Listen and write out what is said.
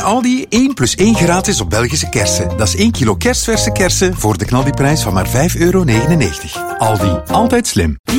Aldi 1 plus 1 gratis op Belgische kersen. Dat is 1 kilo kerstverse kersen voor de knaldiprijs van maar €5,99. Aldi, altijd slim.